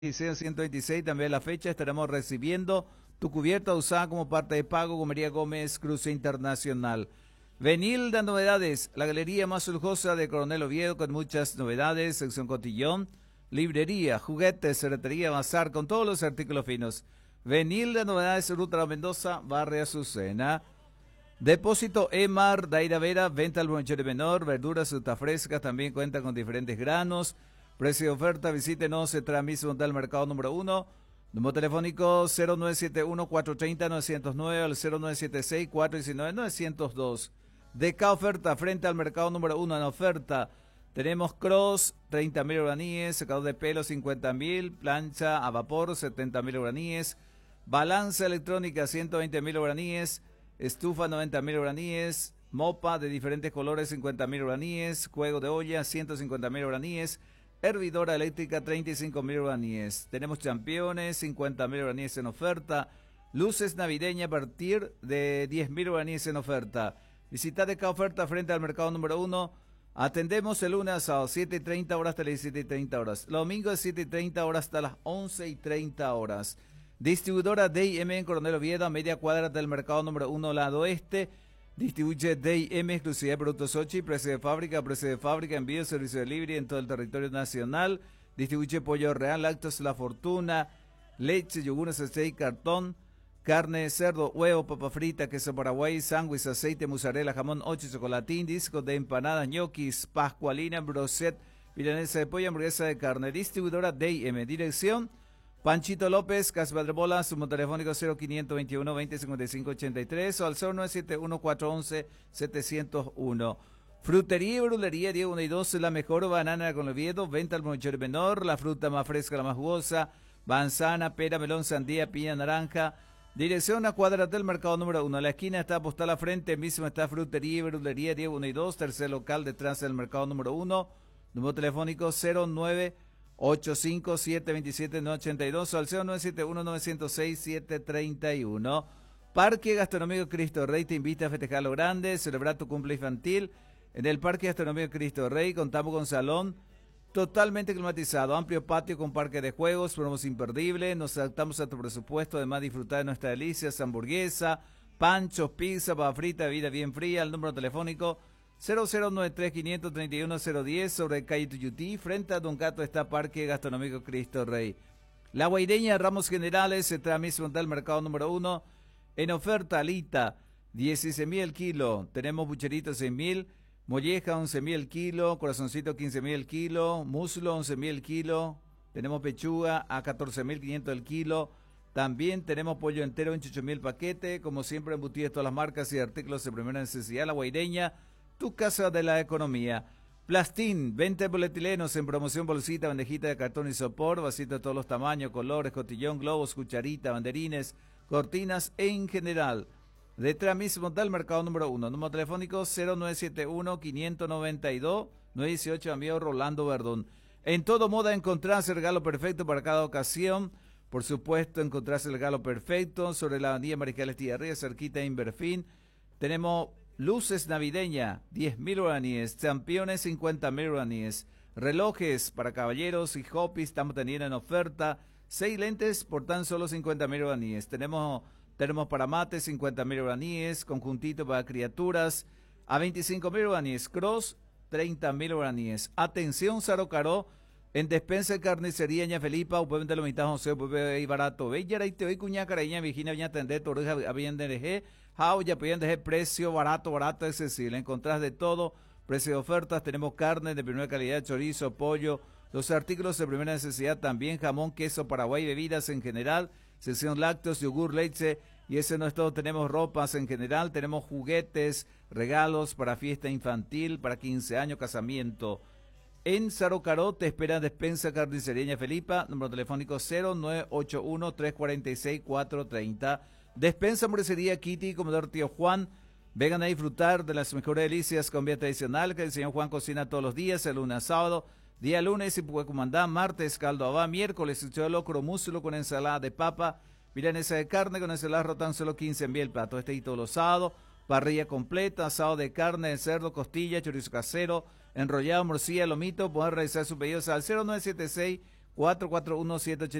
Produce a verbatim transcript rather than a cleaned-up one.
ciento veintiséis, también la fecha, estaremos recibiendo tu cubierta usada como parte de pago con María Gómez Cruce Internacional. Venil de novedades, la galería más lujosa de Coronel Oviedo con muchas novedades, sección cotillón, librería, juguetes, ferretería, bazar con todos los artículos finos. Venil de novedades, Ruta La Mendoza, Barrio Azucena. Depósito Emar, Daira Vera, venta al bonchero menor, verduras, frutas frescas, también cuenta con diferentes granos. Precio de oferta, visítenos, se transmisión del mercado número uno. Número telefónico cero nueve siete uno, cuatro tres cero, nueve cero nueve al cero nueve siete seis, cuatro uno nueve, nueve cero dos. De cada oferta, frente al mercado número uno en oferta, tenemos cross, treinta mil guaraníes, secador de pelo, cincuenta mil, plancha a vapor, setenta mil guaraníes, balanza electrónica, ciento veinte mil guaraníes, estufa, noventa mil guaraníes, mopa de diferentes colores, cincuenta mil guaraníes, juego de olla, ciento cincuenta mil guaraníes, hervidora eléctrica, treinta y cinco mil guaraníes. Tenemos championes, cincuenta mil guaraníes en oferta. Luces navideñas a partir de diez mil guaraníes en oferta. Visita de cada oferta frente al mercado número uno. Atendemos el lunes a las siete y treinta horas hasta las diecisiete y treinta horas. Los domingos de siete y treinta horas hasta las once y treinta horas. Distribuidora D I M en Coronel Oviedo, a media cuadra del mercado número uno, lado oeste. Distribuye D I M, exclusividad de productos Sochi, precio de fábrica, precio de fábrica, envío, servicio de delivery en todo el territorio nacional. Distribuye pollo real, lácteos La Fortuna, leche, yogures, steak, cartón, carne de cerdo, huevo, papa frita, queso paraguay, sándwich, aceite, mozzarella, jamón, ocho, chocolatín, discos de empanadas, ñoquis, pascualina, broset, milanesa de pollo, hamburguesa de carne. Distribuidora D I M, dirección Panchito López, Casa Padre Bola, sumo telefónico cero quinientos veintiuno, veinte cincuenta y cinco ochenta y tres o al cero nueve siete uno, cuatro once, setecientos uno. Frutería y brulería Diego uno y dos, la mejor banana con Oviedo, venta al monchero menor, la fruta más fresca, la más jugosa, manzana, pera, melón, sandía, piña, naranja. Dirección a cuadra del mercado número uno. A la esquina está postal a frente, mismo está frutería y brulería Diego uno y dos, tercer local detrás del mercado número uno. Número telefónico cero nueve ocho cinco siete dos siete nueve ocho dos o al cero nueve siete uno, nueve cero seis, siete tres uno. Parque Gastronómico Cristo Rey te invita a festejar lo grande, celebrar tu cumple infantil. En el Parque Gastronómico Cristo Rey contamos con salón totalmente climatizado, amplio patio con parque de juegos, promos imperdibles, nos adaptamos a tu presupuesto, además disfrutar de nuestras delicias, hamburguesa, panchos, pizza, papa frita, bebida bien fría, el número telefónico cero cero nueve tres, quinientos treinta y uno, cero diez sobre calle Tuyutí, frente a Don Gato está Parque Gastronómico Cristo Rey. La Guaireña Ramos Generales se transmite del mercado número uno. En oferta, alita, dieciséis mil el kilo. Tenemos bucherito seis mil, molleja once mil el kilo, corazoncito quince mil el kilo, muslo once mil el kilo. Tenemos pechuga a catorce mil quinientos el kilo. También tenemos pollo entero en ocho mil paquete. Como siempre, embutidos de todas las marcas y artículos de primera necesidad. La Guaireña, tu casa de la economía. Plastín, venta de polietilenos en promoción, bolsita, bandejita de cartón y sopor, vasito de todos los tamaños, colores, cotillón, globos, cucharita, banderines, cortinas en general. Detrás mismo del mercado número uno. Número telefónico cero nueve siete uno, quinientos noventa y dos, nueve dieciocho, envío Rolando Verdún. En todo moda encontrarse el regalo perfecto para cada ocasión. Por supuesto, encontrarse el regalo perfecto sobre la avenida Mariscal Estigarribia, cerquita de Inverfín. Tenemos luces navideñas, diez mil guaraníes, championes, cincuenta mil guaraníes, relojes para caballeros y hopis, estamos teniendo en oferta, seis lentes por tan solo cincuenta mil guaraníes, tenemos termos para mate, cincuenta mil guaraníes, conjuntito para criaturas, a veinticinco mil guaraníes, cross, treinta mil guaraníes. Atención, Sarocaró, en despensa de carnicería, ña Felipa, pueden de lo mitad, José, puede ir barato, ve, ya te oí cuña caraña, Virginia, viña atender, torreja, habían de elegir. How ya podían dejar precio barato, barato, accesible. Encontrás de todo, precio de ofertas. Tenemos carne de primera calidad, chorizo, pollo, los artículos de primera necesidad también, jamón, queso, Paraguay, bebidas en general, sección lácteos, yogur, leche. Y ese no es todo, tenemos ropas en general, tenemos juguetes, regalos para fiesta infantil, para quince años, casamiento. En Sarocaró te espera despensa carnicería Felipa, número telefónico cero nueve ocho uno, tres cuatro seis, cuatro tres cero. Despensa hamburguesería Kitty, Comedor Tío Juan. Vengan a disfrutar de las mejores delicias con vía tradicional que el señor Juan cocina todos los días, el lunes a sábado. Día lunes y Puecumandá, martes caldo abá, miércoles sucho de locro, músculo con ensalada de papa, milanesa de carne con ensalada rotan solo quince en el plato. Este y todos los sábados, parrilla completa, asado de carne, de cerdo, costilla, chorizo casero, enrollado, morcilla, lomito. Pueden realizar sus pedidos al cero nueve siete seis, cuatro cuatro uno siete ocho